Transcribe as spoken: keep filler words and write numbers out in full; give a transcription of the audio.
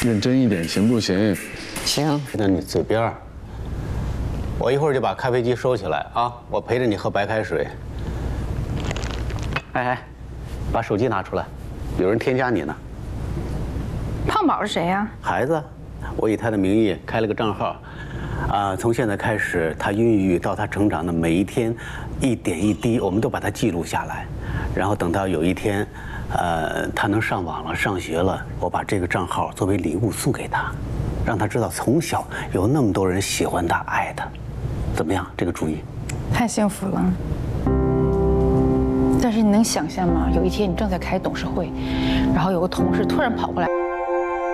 认真一点，行不行？ 行，那你嘴边儿。我一会儿就把咖啡机收起来啊，我陪着你喝白开水。哎哎，把手机拿出来，有人添加你呢。 胖宝是谁呀？ 孩子，我以他的名义开了个账号，啊，从现在开始，他孕育到他成长的每一天，一点一滴，我们都把它记录下来，然后等到有一天，呃，他能上网了、上学了，我把这个账号作为礼物送给他，让他知道从小有那么多人喜欢他、爱他，怎么样？这个主意？ 太幸福了。但是你能想象吗？有一天你正在开董事会，然后有个同事突然跑过来。